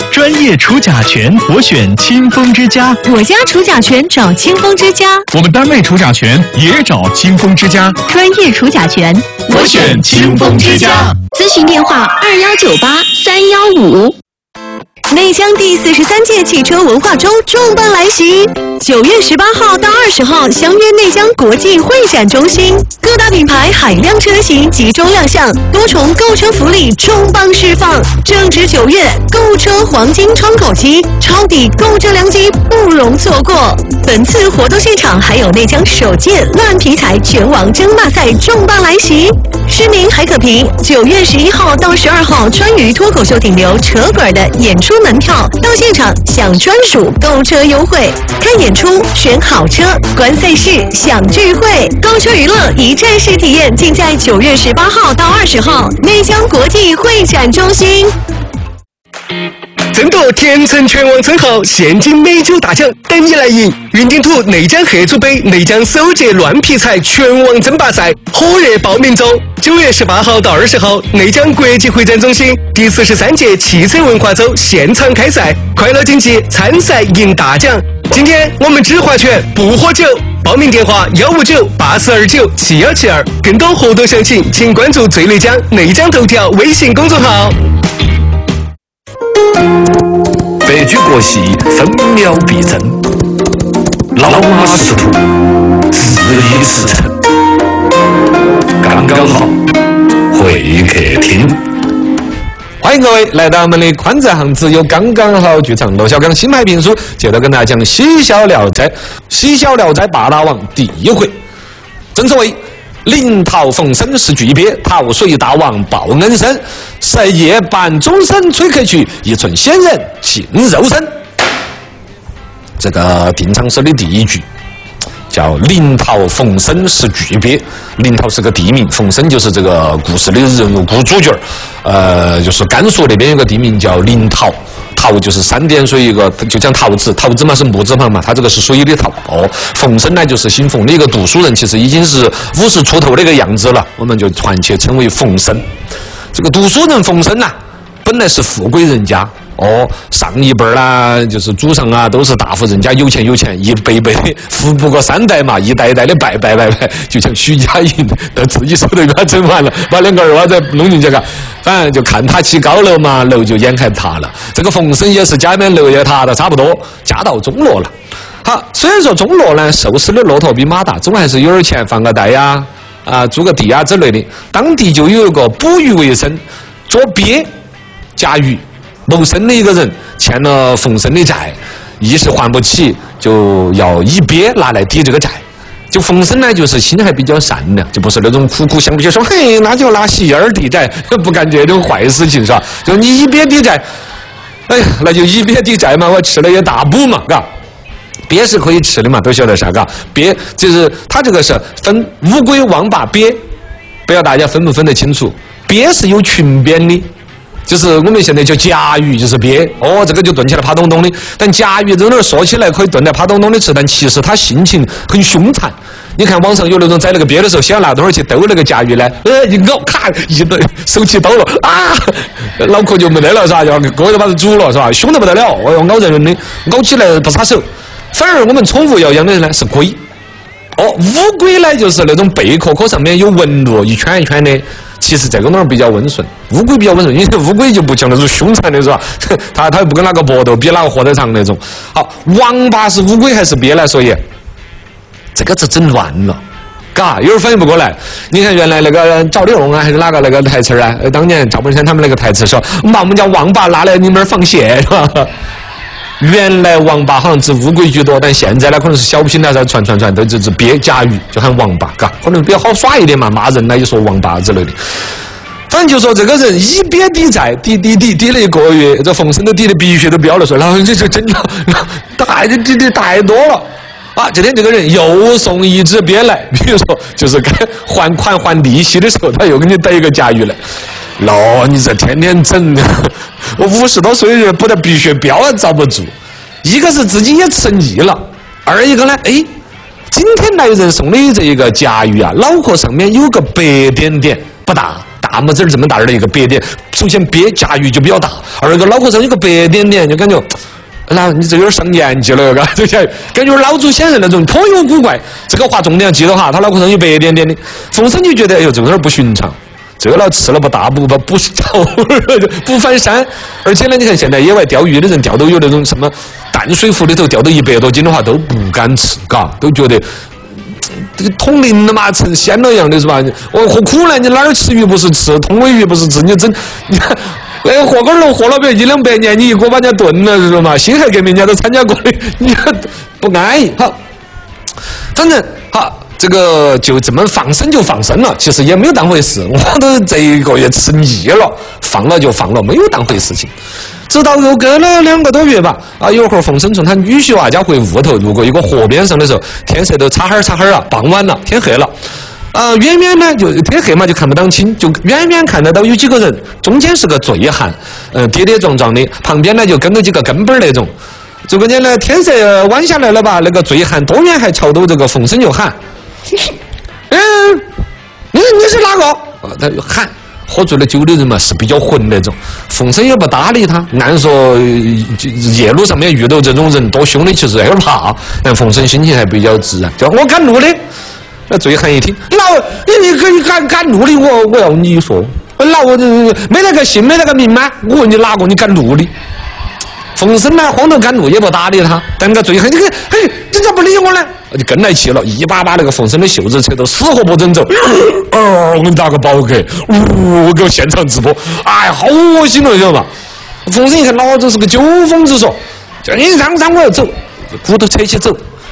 专业除甲醛，我选清风之家。 我家除甲醛找清风之家。 我们单位除甲醛也找清风之家。 专业除甲醛， 我选清风之家。 咨询电话2198-315。内江第43届汽车文化周重磅来袭，9月18号到20号相约内江国际会展中心，各大品牌海量车型集中亮相，多重购车福利重磅释放。正值9月，购车黄金窗口期，抄底购车良机不容错过。本次活动现场还有内江首届乱皮财拳王争霸赛重磅来袭，市民还可凭9月11号到12号川渝脱口秀顶流扯滚的演出门票到现场享专属购车优惠，看演出选好车，观赛事享聚会，购车娱乐一站式体验，尽在9月18号到20号内江国际会展中心。 争夺甜橙拳王称号，现金美酒大奖等你来赢！云顶土内江黑猪杯内江首届乱皮财拳王争霸赛火热报名中，9月18号到20号，内江国际会展中心第43届汽车文化周现场开赛，快乐竞技，参赛赢大奖。今天我们只划拳不喝酒，报名电话159-8429-7172，更多活动详情请关注最内江内江头条微信公众号。 白驹过隙，分秒必争；老马识途，自已驰骋。刚刚好，会客厅。 欢迎各位来到我们的宽窄巷子有刚刚好剧场，罗小刚新派评书，接着跟大家讲《嬉笑聊斋》。《嬉笑聊斋》八大王第一回，正所谓临桃逢生是巨鳖，桃水大王报恩深。十夜半钟声吹客去，一寸仙人尽肉身。这个定场诗的第一句叫临桃逢生是巨鳖。临桃是个地名，逢生就是这个故事的人物主角。就是甘肃那边有个地名叫临桃，桃就是三点水一个，就讲桃子，桃子嘛是木字旁嘛，它这个是水的桃。逢生呢就是姓冯的一个读书人，其实已经是50出头的一个样子了，我们就团结称为冯生。这个读书人冯生呐，本来是富贵人家。上一辈啦，就是祖上啊，都是大户人家，有钱，一辈辈富不过3代嘛，一代一代的拜，就像徐家印到自己手头给他整完了，把2个儿娃子弄进去了，反正就看他起高楼嘛，楼就眼看塌了。这个冯生也是家里面楼也塌的差不多，家道中落了。好，虽然说中落呢，瘦死的骆驼比马大，总还是有点钱放个贷呀，租个地啊之类的。当地就有一个捕鱼为生、捉鳖、夹鱼谋生的一个人，欠了冯生的债，一时还不起，就要以鳖拿来抵这个债。就冯生呢，就是心还比较善良，就不是那种苦相比说，嘿，那就拿洗儿抵债，不干这种坏事情是吧？就你以鳖抵债，哎呀，那就以鳖抵债嘛，我吃了也大补嘛，嘎。鳖是可以吃的嘛，都晓得啥，嘎。鳖就是它这个是分乌龟、王八、鳖，不要大家分不分得清楚。鳖是有群边的。就是我们现在叫甲鱼，就是鳖，这个就炖起来趴咚咚的。但甲鱼在那儿说起来可以炖来趴咚咚的吃，但其实它性情很凶残。你看网上有那种宰那个鳖的时候，先拿东西去兜那个甲鱼呢，一咬，咔，一顿手起刀落啊，脑壳就没得了是吧？就锅就把它煮了是吧？凶得不得了，咬人的，咬起来不撒手。反而我们宠物要养的呢是龟。乌龟呢就是那种贝壳上面有纹路，一圈一圈的。其实这个东西比较温顺，乌龟比较温顺，因为乌龟就不像那种凶残的是吧？它又不跟哪个搏斗，比哪个活得长那种。好，王八是乌龟还是鳖来说也？这个是整乱了，嘎，有人反应不过来。你看原来那个赵丽蓉啊，还是哪个那个台词啊？当年赵本山他们那个台词说，把我们家王八拿来你们那儿放血是吧？原来王八好像指乌龟居多，但现在呢可能是小品啊，传都就是鳖甲鱼，就喊王八，嘎，可能比较好耍一点嘛，骂人呢也说王八之类的。反正就说这个人以鳖抵债，抵了1个月，这冯生都抵的鼻血都飙了，说然后这就真的抵太多了啊！今天这个人又送一只鳖来，比如说就是该还款还利息的时候，他又给你逮一个甲鱼来。你这天天整，我50多岁的人不得鼻血飙啊，遭不住。一个是自己也吃腻了，二一个呢，今天来人送的这一个甲鱼啊，脑壳上面有个白点点，不大大拇指这么大的一个白点，首先鳖驾驭就比较大，二个脑壳上有个白点点，就感觉。那你这有点上年纪了，感觉老祖先人那种颇有古怪。这个话重点要记得哈，他脑壳上有白点点的。冯生就觉得，哎呦，这有点不寻常。这个老吃了不大补不着，不翻山。而且呢，你看现在野外钓鱼的人钓都有那种什么淡水湖里头钓到100多斤的话，都不敢吃，嘎，都觉得这个通灵了嘛，成仙了一样的是吧？我何苦呢？你哪儿吃鱼不是吃，通尾鱼不是吃，你整你看。那个活根儿活了别100-200年，你一锅把人家炖了，知道吗？辛亥革命人家都参加过的，你不安逸。好，反正好，这个就这么放生就放生了，其实也没有当回事。我都这一个月吃腻了，放了就放了，没有当回事情。直到又隔了2个多月吧，啊，有会儿冯生从他女婿娃家回屋头，路过一个河边上的时候，天色都擦黑了，傍晚了，天黑了。远远呢就天黑嘛，就看不当清，就远远看得到有几个人，中间是个醉汉，跌跌撞撞的，旁边呢就跟着几个跟班那种。这个呢天色晚下来了吧，那个醉汉多远还朝到这个冯生就喊：“你是哪个？”他就喊。喝醉了酒的人嘛是比较混那种，冯生也不搭理他。按说夜路上面遇到这种人多凶的，其实有点怕。但冯生心情还比较自然，就我赶路的。那醉汉一听，老你赶路的，我要你说，老没那个姓没那个名吗？我问你哪个？你赶路的？冯生呢，慌头赶路也不搭理他，但个醉汉，你咋不理我呢？就跟来气了，一把把那个冯生的袖子扯到死活不准走。我给你打个饱嗝，我给我现场直播，哎，好恶心了，你知道吗？冯生一看，老子是个酒疯子，说，你让我要走，骨头扯起走，